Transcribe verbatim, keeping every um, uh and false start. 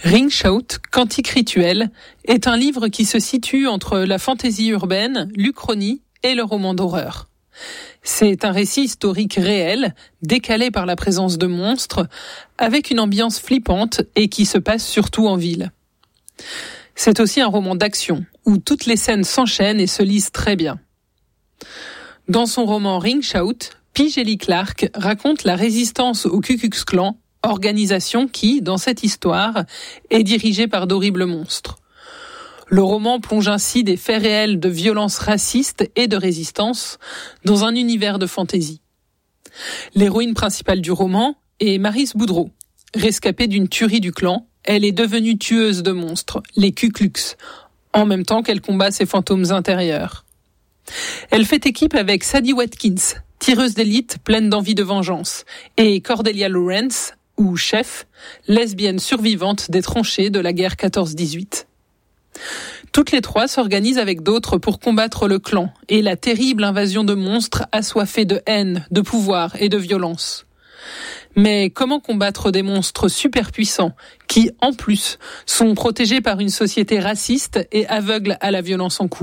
Ring Shout, Cantique rituel, est un livre qui se situe entre la fantaisie urbaine, l'Uchronie et le roman d'horreur. C'est un récit historique réel, décalé par la présence de monstres, avec une ambiance flippante et qui se passe surtout en ville. C'est aussi un roman d'action, où toutes les scènes s'enchaînent et se lisent très bien. Dans son roman Ring Shout, P. Djeli Clark raconte la résistance au Ku Klux Klan, organisation qui, dans cette histoire, est dirigée par d'horribles monstres. Le roman plonge ainsi des faits réels de violence raciste et de résistance dans un univers de fantaisie. L'héroïne principale du roman est Maris Boudreau. Rescapée d'une tuerie du clan, elle est devenue tueuse de monstres, les Ku Klux, en même temps qu'elle combat ses fantômes intérieurs. Elle fait équipe avec Sadie Watkins, tireuse d'élite pleine d'envie de vengeance, et Cordelia Lawrence, ou Chef, lesbienne survivante des tranchées de la guerre quatorze dix-huit. Toutes les trois s'organisent avec d'autres pour combattre le clan et la terrible invasion de monstres assoiffés de haine, de pouvoir et de violence. Mais comment combattre des monstres super puissants qui, en plus, sont protégés par une société raciste et aveugle à la violence en cours ?